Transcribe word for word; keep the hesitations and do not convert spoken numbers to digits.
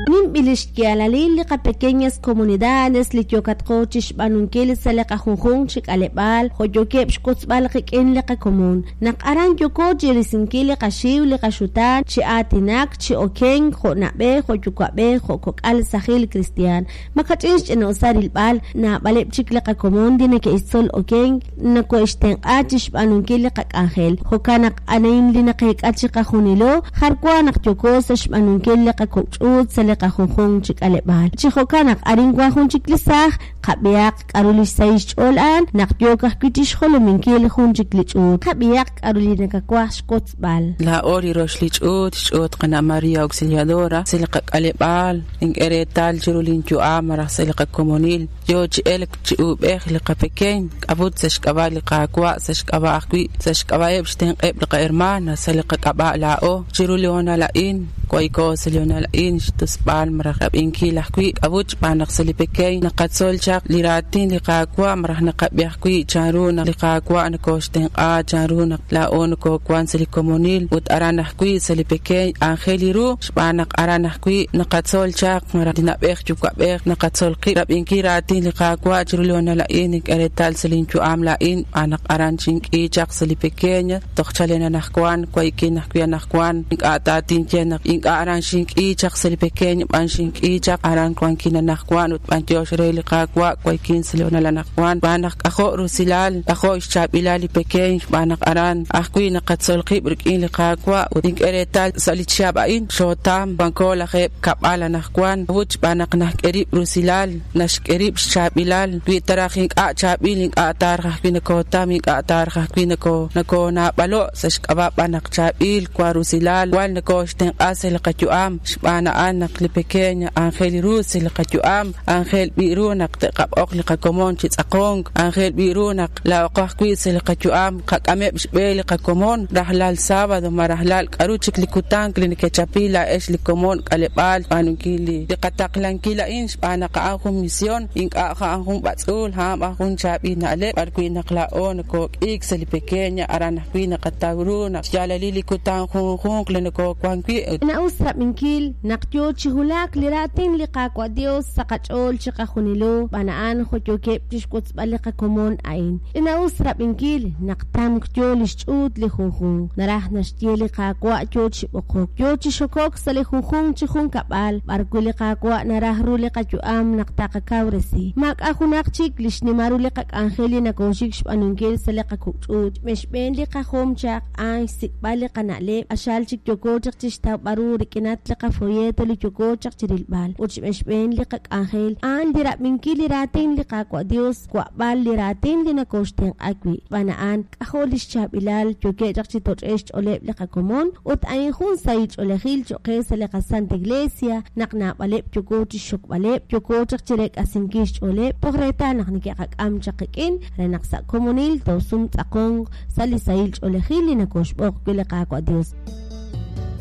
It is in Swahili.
Nimbilishkialalili ka pequeñas comunidades li tiyokatkochish banunkili sa leka junjun chik alebal hoyokep shkotsbal kikin leka komun nakaran yoko jirisinkili ka shiw li ka shutan chi atinak chi okeng ho nabe ho yukwabe ho kokal sahil kristiyan makatinsh ino sarilbal na balep chik leka komun dine ke isol okeng na ko ishteng atish banunkili ka angel ho kanak anayin li na kahik atchika junilo harkwa nak yoko sa shbanunkili ka kokchut sa leka junjun chik alebal chihokanak aringwa hun chiklisah kabiyak arulis saish olan nakyoka kitish holominkil hun chiklichut kabiyak arulina kakwash kotsbal la ori roshlichut chut qana Maria Auxiliadora silqak alebal ing eretal jirulin chu amara silqak komunil yo chelek chu bekh liqa peken abut sashkaba liqa kwa sashkaba akwi sashkaba yebsten qeb liqa hermana silqak aba la o jirulona la in koiko silona la in tusbal maraqab inkila kwi abut panak silipekay nakatsol chak liratin liqakwa marah naqabiyak kwi charuna liqakwa nakoshten a charuna laon ko kwan silikomonil ut aranah kwi silipekay angeliru panak aranah kwi nakatsol chak marah dinabek chukabek nakatsol qirab inkiratin liqakwa chirulona la in eretal silinchu amla in anak aranchin ki chak silipekay tokhchalena nakwan koikin nakwa nakwan atatin chen ing aranchin ki chak silipekay banshin ki chak aran kwan kina nakwan ut pantyo shreli qakwa koikin silona la nakwan banak akho rusilal akho ischabilali pekay banak aran akwi nakatsol qibrik in liqakwa ut eretal salichabain shotam bankola kheb kapala nakwan ut banak nakeri rusilal nashkerib chabilal wi tarakhin a chabilin a tarha kinako tami a tarha kinako nako na balo sashkaba banak chabil kwa rusilal wal nako shten asel qatuam shbana anak lipekenya angel rusil qatuam angel birunak taqab oqliqa komon chitsaqong angel birunak la qahqwi sil qatuam qaqame bel qakomon rahlal sabado marahlal qaruchik likutan klinike chapila esh likomon qalebal panunkili liqataqlan kila inch bana qaaqum mission in qaaqum batsul ha aqun chapina ale barkwi naqlaon ko ik sil pekenya arana kwina qatawruna jalali likutan khun khun kliniko kwankwi na usra minkil naqtyo chihulak liratin liqaqwa dios saqachol chiqahunilo banaan khoyoke tishkots baliqa komon ain ina usra minkil naqtam ktyolish chut li khunkhun narah nashtieli qaqwa chochi bokok chochi shokok sali khunkhun chikhun kabal barkuli qaqwa narah ruli qajuam naqtaqa kawresi mak akhunak chik lishni maruli qaq angeli na konshik shpanunkil sali qaqut meshben li qahom chaq ay sikbali qanale ashal chik choko chikta baru rikinat li qafoyeto li choko chak chirilbal uch meshben li qaq angel an dira minkil ratin li qaqwa dios kwa bal li ratin li na koshten akwi banaan kaholish chabilal choke chak chitot esh ole li qakomon ut ay khun sayich ole khil choke sali qasanta iglesia naqna balep choko chishok balep choko chak chirek asinkish ole pogreta naqni qaq am chaqikin renaqsa komunil tosum taqong sali sayich ole khil li na koshbok li qaqwa dios